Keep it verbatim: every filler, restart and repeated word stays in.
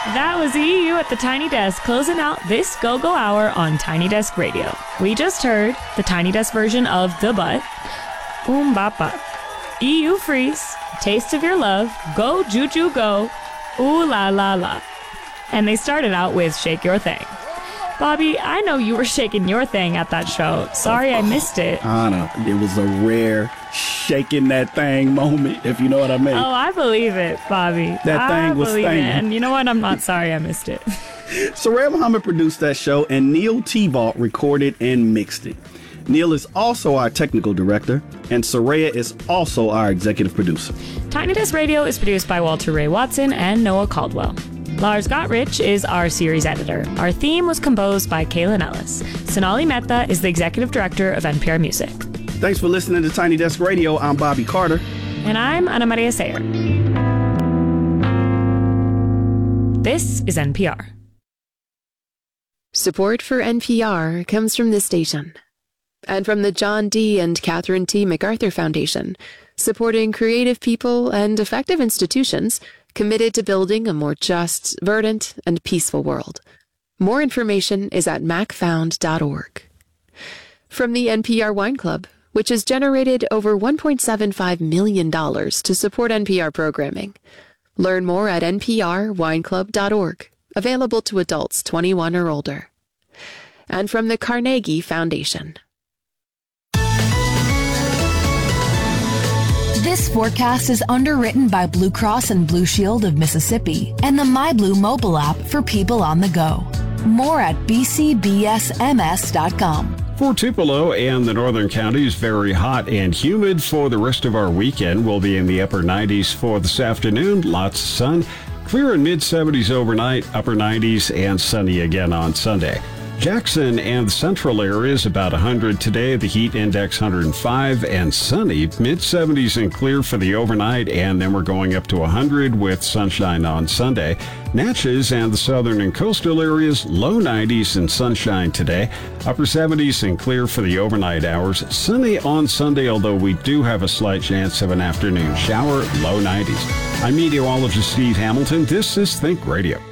That was E U at the Tiny Desk closing out this Go-Go Hour on Tiny Desk Radio. We just heard the Tiny Desk version of The Butt, Oom Bop Bop, E U Freeze, Taste of Your Love, Go Juju Go, Ooh La La La. And they started out with Shake Your Thing. Bobby, I know you were shaking your thing at that show. Sorry I missed it. Anna, it was a rare shaking that thing moment, if you know what I mean. Oh, I believe it, Bobby. That thing I was believe thinging. it. And you know what? I'm not sorry I missed it. Soraya Muhammad produced that show, and Neil T-Vault recorded and mixed it. Neil is also our technical director, and Soraya is also our executive producer. Tiny Desk Radio is produced by Walter Ray Watson and Noah Caldwell. Lars Gottrich is our series editor. Our theme was composed by Kaylin Ellis. Sonali Mehta is the executive director of N P R Music. Thanks for listening to Tiny Desk Radio. I'm Bobby Carter. And I'm Ana Maria Sayer. This is N P R. Support for N P R comes from this station and from the John D. and Catherine T. MacArthur Foundation, supporting creative people and effective institutions committed to building a more just, verdant, and peaceful world. More information is at mac found dot org. From the N P R Wine Club, which has generated over one point seven five million dollars to support N P R programming. Learn more at n p r wine club dot org, available to adults twenty-one or older. And from the Carnegie Foundation. This forecast is underwritten by Blue Cross and Blue Shield of Mississippi and the MyBlue mobile app for people on the go. More at b c b s m s dot com. For Tupelo and the northern counties, very hot and humid for the rest of our weekend. We'll be in the upper nineties for this afternoon. Lots of sun. Clear and mid-seventies overnight, upper nineties, and sunny again on Sunday. Jackson and the central areas about one hundred today. The heat index one hundred five and sunny. mid-seventies and clear for the overnight, and then we're going up to one hundred with sunshine on Sunday. Natchez and the southern and coastal areas, low nineties and sunshine today. Upper seventies and clear for the overnight hours. Sunny on Sunday, although we do have a slight chance of an afternoon shower, low nineties. I'm meteorologist Steve Hamilton. This is Think Radio.